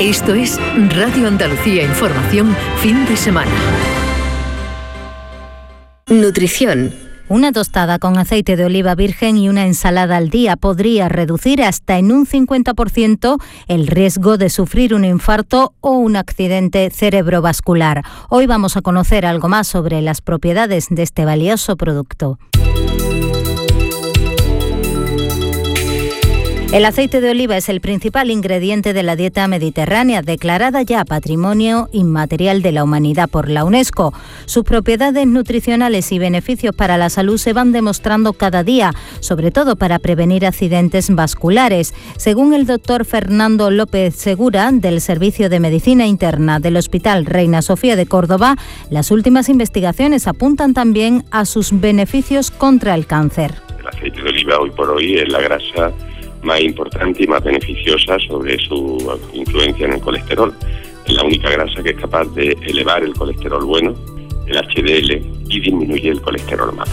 Esto es Radio Andalucía Información, fin de semana. Nutrición. Una tostada con aceite de oliva virgen y una ensalada al día podría reducir hasta en un 50% el riesgo de sufrir un infarto o un accidente cerebrovascular. Hoy vamos a conocer algo más sobre las propiedades de este valioso producto. El aceite de oliva es el principal ingrediente de la dieta mediterránea, declarada ya Patrimonio Inmaterial de la Humanidad por la UNESCO. Sus propiedades nutricionales y beneficios para la salud se van demostrando cada día, sobre todo para prevenir accidentes vasculares. Según el doctor Fernando López Segura, del Servicio de Medicina Interna del Hospital Reina Sofía de Córdoba, las últimas investigaciones apuntan también a sus beneficios contra el cáncer. El aceite de oliva hoy por hoy es la grasa más importante y más beneficiosa sobre su influencia en el colesterol. Es la única grasa que es capaz de elevar el colesterol bueno, el HDL, y disminuye el colesterol malo.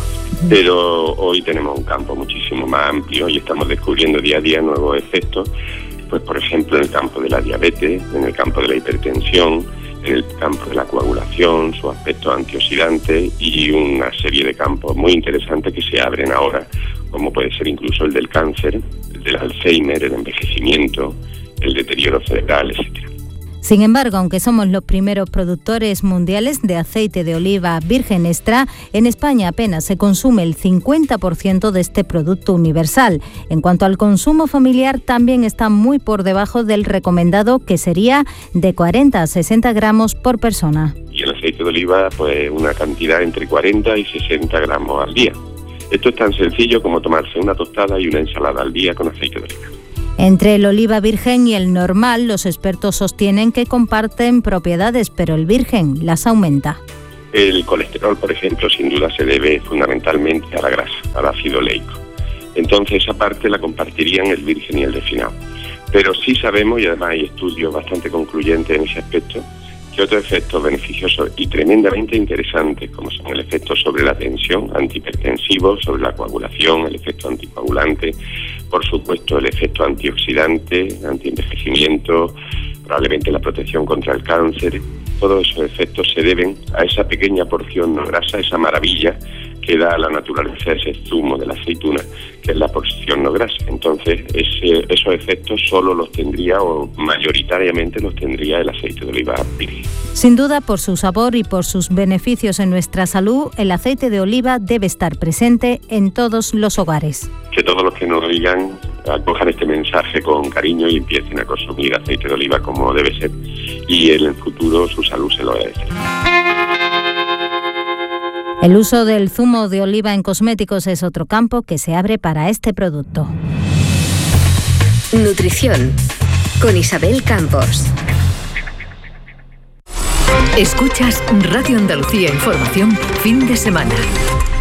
Pero hoy tenemos un campo muchísimo más amplio y estamos descubriendo día a día nuevos efectos, pues por ejemplo en el campo de la diabetes, en el campo de la hipertensión, en el campo de la coagulación, su aspecto antioxidante y una serie de campos muy interesantes que se abren ahora, como puede ser incluso el del cáncer, el del Alzheimer, el envejecimiento, el deterioro cerebral, etc. Sin embargo, aunque somos los primeros productores mundiales de aceite de oliva virgen extra, en España apenas se consume el 50% de este producto universal. En cuanto al consumo familiar, también está muy por debajo del recomendado, que sería de 40 a 60 gramos por persona. Y el aceite de oliva, pues una cantidad entre 40 y 60 gramos al día. Esto es tan sencillo como tomarse una tostada y una ensalada al día con aceite de oliva. Entre el oliva virgen y el normal, los expertos sostienen que comparten propiedades, pero el virgen las aumenta. El colesterol, por ejemplo, sin duda se debe fundamentalmente a la grasa, al ácido oleico. Entonces, esa parte la compartirían el virgen y el refinado. Pero sí sabemos, y además hay estudios bastante concluyentes en ese aspecto, que otros efectos beneficiosos y tremendamente interesantes, como son el efecto sobre la tensión, antihipertensivo, sobre la coagulación, el efecto anticoagulante, por supuesto el efecto antioxidante, antienvejecimiento, probablemente la protección contra el cáncer. Todos esos efectos se deben a esa pequeña porción no grasa, esa maravilla que da a la naturaleza ese zumo de la aceituna, que es la porción no grasa. Entonces, esos efectos solo los tendría, o mayoritariamente los tendría, el aceite de oliva virgen. Sin duda, por su sabor y por sus beneficios en nuestra salud, el aceite de oliva debe estar presente en todos los hogares. Que todos los que nos oigan acojan este mensaje con cariño y empiecen a consumir aceite de oliva como debe ser. Y en el futuro su salud se lo agradecerá. El uso del zumo de oliva en cosméticos es otro campo que se abre para este producto. Nutrición, con Isabel Campos. Escuchas Radio Andalucía Información, fin de semana.